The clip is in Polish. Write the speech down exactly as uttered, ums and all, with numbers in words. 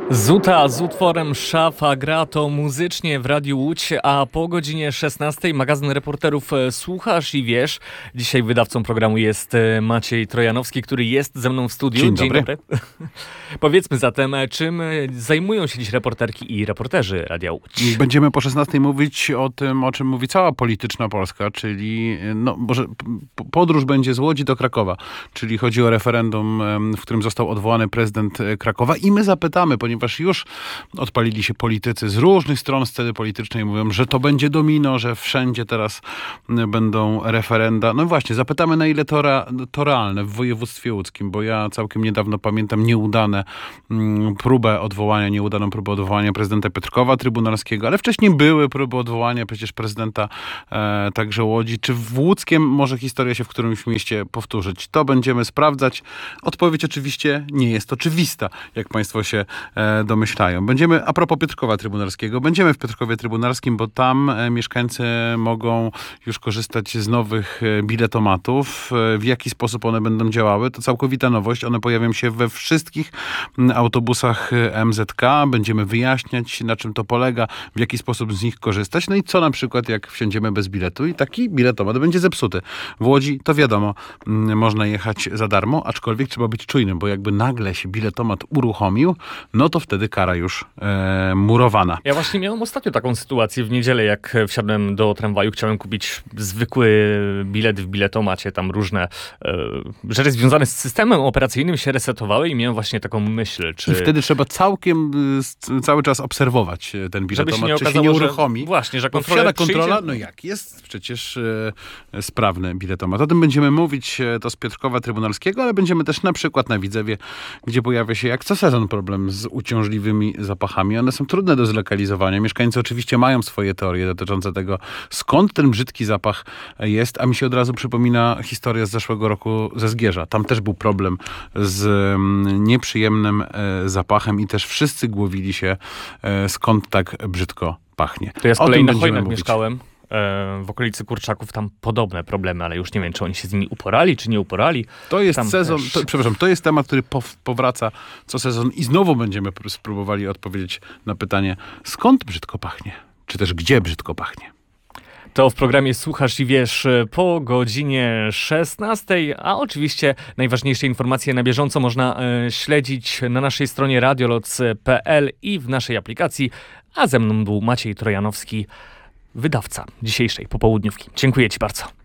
Zuta z utworem Szafa gra to muzycznie w Radiu Łódź, a po godzinie szesnastej magazyn reporterów Słuchasz i Wiesz. Dzisiaj wydawcą programu jest Maciej Trojanowski, który jest ze mną w studiu. Dzień dobry. Dzień dobry. Powiedzmy zatem, czym zajmują się dziś reporterki i reporterzy Radia Łódź. Będziemy po szesnastej mówić o tym, o czym mówi cała polityczna Polska, czyli no, może podróż będzie z Łodzi do Krakowa, czyli chodzi o referendum, w którym został odwołany prezydent Krakowa i my zapytamy, ponieważ już odpalili się politycy z różnych stron sceny politycznej, mówią, że to będzie domino, że wszędzie teraz będą referenda. No właśnie, zapytamy, na ile to, ra, to realne w województwie łódzkim, bo ja całkiem niedawno pamiętam nieudane mm, próbę odwołania, nieudaną próbę odwołania prezydenta Piotrkowa Trybunalskiego, ale wcześniej były próby odwołania przecież prezydenta e, także Łodzi. Czy w Łódzkiem może historia się w którymś mieście powtórzyć? To będziemy sprawdzać. Odpowiedź oczywiście nie jest oczywista, jak państwo się e, domyślają. Będziemy, a propos Piotrkowa Trybunalskiego, będziemy w Piotrkowie Trybunalskim, bo tam e, mieszkańcy mogą już korzystać z nowych e, biletomatów. E, w jaki sposób one będą działały? To całkowita nowość. One pojawią się we wszystkich m, autobusach M Z K. Będziemy wyjaśniać, na czym to polega, w jaki sposób z nich korzystać. No i co na przykład, jak wsiądziemy bez biletu i taki biletomat będzie zepsuty. W Łodzi to wiadomo, m, można jechać za darmo, aczkolwiek trzeba być czujnym, bo jakby nagle się biletomat uruchomił, no to wtedy kara już e, murowana. Ja właśnie miałem ostatnio taką sytuację w niedzielę, jak wsiadłem do tramwaju, chciałem kupić zwykły bilet w biletomacie, tam różne e, rzeczy związane z systemem operacyjnym się resetowały i miałem właśnie taką myśl, czy... I wtedy trzeba całkiem y, cały czas obserwować ten biletomat, się czy się nie uruchomi. Że, właśnie, że kontrola wsiada kontrola, przyjdzie... no jak jest przecież y, sprawny biletomat. O tym będziemy mówić, to z Piotrkowa Trybunalskiego, ale będziemy też na przykład na Widzewie, gdzie pojawia się jak co sezon problem z uciążliwymi zapachami. One są trudne do zlokalizowania. Mieszkańcy oczywiście mają swoje teorie dotyczące tego, skąd ten brzydki zapach jest, a mi się od razu przypomina historia z zeszłego roku ze Zgierza. Tam też był problem z mm, nieprzyjemnym e, zapachem i też wszyscy głowili się, e, skąd tak brzydko pachnie. To ja z O kolei tym na będziemy Chojnach mówić. mieszkałem. W okolicy Kurczaków tam podobne problemy, ale już nie wiem, czy oni się z nimi uporali, czy nie uporali. To jest tam sezon, też... to, przepraszam, to jest temat, który pow, powraca co sezon i znowu będziemy spróbowali odpowiedzieć na pytanie, skąd brzydko pachnie? Czy też gdzie brzydko pachnie? To w programie Słuchasz i Wiesz po godzinie szesnastej, a oczywiście najważniejsze informacje na bieżąco można e, śledzić na naszej stronie radioloc kropka p l i w naszej aplikacji, a ze mną był Maciej Trojanowski, wydawca dzisiejszej popołudniówki. Dziękuję Ci bardzo.